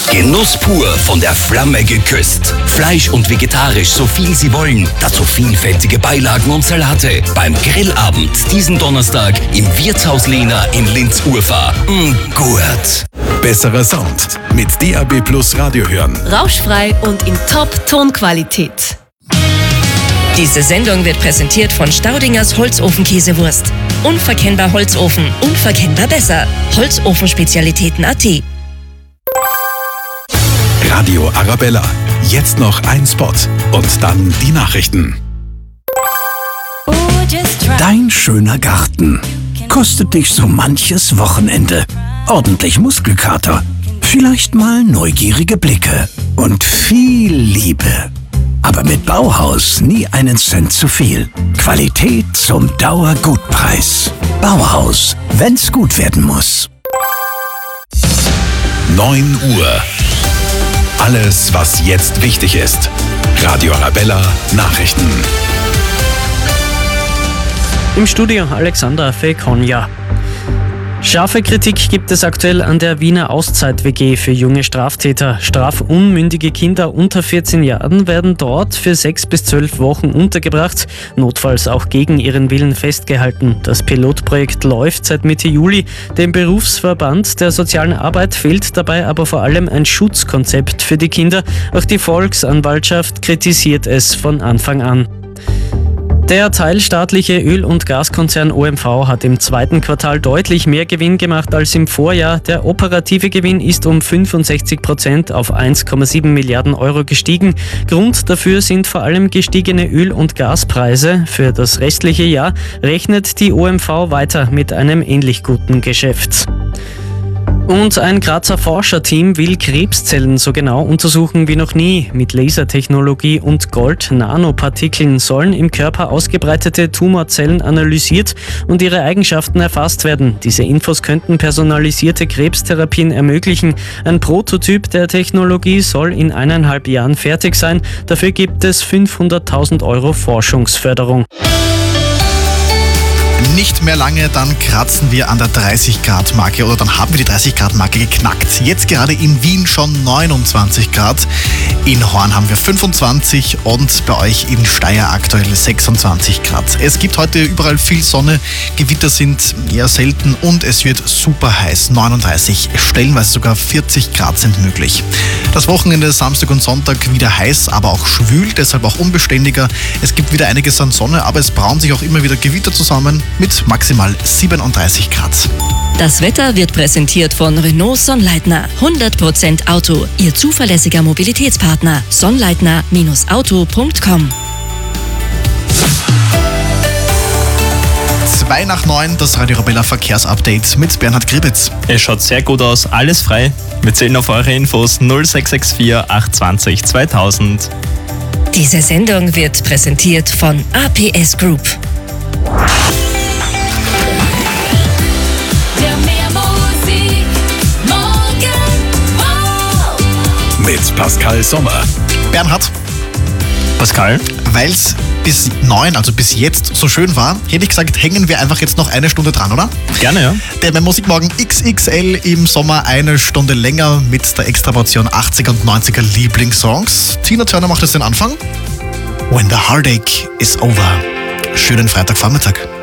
Genuss pur von der Flamme geküsst. Fleisch und vegetarisch, so viel Sie wollen. Dazu vielfältige Beilagen und Salate. Beim Grillabend diesen Donnerstag im Wirtshaus Lena in Linz-Urfahr. Gut. Besserer Sound mit DAB+ Radio hören. Rauschfrei und in Top-Tonqualität. Diese Sendung wird präsentiert von Staudingers Holzofenkäsewurst. Unverkennbar Holzofen, unverkennbar besser. Holzofenspezialitäten.at. Radio Arabella. Jetzt noch ein Spot und dann die Nachrichten. Dein schöner Garten kostet dich so manches Wochenende. Ordentlich Muskelkater, vielleicht mal neugierige Blicke und viel Liebe. Aber mit Bauhaus nie einen Cent zu viel. Qualität zum Dauergutpreis. Bauhaus, wenn's gut werden muss. 9 Uhr. Alles, was jetzt wichtig ist. Radio Arabella Nachrichten. Im Studio Alexandra Fekonja. Scharfe Kritik gibt es aktuell an der Wiener Auszeit-WG für junge Straftäter. Strafunmündige Kinder unter 14 Jahren werden dort für 6 bis 12 Wochen untergebracht, notfalls auch gegen ihren Willen festgehalten. Das Pilotprojekt läuft seit Mitte Juli. Dem Berufsverband der sozialen Arbeit fehlt dabei aber vor allem ein Schutzkonzept für die Kinder. Auch die Volksanwaltschaft kritisiert es von Anfang an. Der teilstaatliche Öl- und Gaskonzern OMV hat im zweiten Quartal deutlich mehr Gewinn gemacht als im Vorjahr. Der operative Gewinn ist um 65% auf 1,7 Milliarden Euro gestiegen. Grund dafür sind vor allem gestiegene Öl- und Gaspreise. Für das restliche Jahr rechnet die OMV weiter mit einem ähnlich guten Geschäft. Und ein Grazer Forscherteam will Krebszellen so genau untersuchen wie noch nie. Mit Lasertechnologie und Gold-Nanopartikeln sollen im Körper ausgebreitete Tumorzellen analysiert und ihre Eigenschaften erfasst werden. Diese Infos könnten personalisierte Krebstherapien ermöglichen. Ein Prototyp der Technologie soll in 1,5 Jahren fertig sein. Dafür gibt es 500.000 Euro Forschungsförderung. Nicht mehr lange, dann kratzen wir an der 30-Grad-Marke oder dann haben wir die 30-Grad-Marke geknackt. Jetzt gerade in Wien schon 29 Grad, in Horn haben wir 25 und bei euch in Steyr aktuell 26 Grad. Es gibt heute überall viel Sonne, Gewitter sind eher selten und es wird super heiß, 39, stellenweise sogar 40 Grad sind möglich. Das Wochenende Samstag und Sonntag wieder heiß, aber auch schwül, deshalb auch unbeständiger. Es gibt wieder einiges an Sonne, aber es brauen sich auch immer wieder Gewitter zusammen mit maximal 37 Grad. Das Wetter wird präsentiert von Renault Sonnleitner. 100% Auto. Ihr zuverlässiger Mobilitätspartner. Sonnleitner-auto.com. 2 nach 9, das Radio Arabella Verkehrsupdate mit Bernhard Gribitz. Es schaut sehr gut aus, alles frei. Wir zählen auf eure Infos 0664 820 2000. Diese Sendung wird präsentiert von APS Group. Mit Pascal Sommer. Bernhard. Pascal? Weil es bis 9, also bis jetzt, so schön war, hätte ich gesagt, hängen wir einfach jetzt noch eine Stunde dran, oder? Gerne, ja. Der Mein Musikmorgen XXL im Sommer eine Stunde länger mit der Extraportion 80er und 90er Lieblingssongs. Tina Turner macht jetzt den Anfang. When the Heartache is Over. Schönen Freitagvormittag.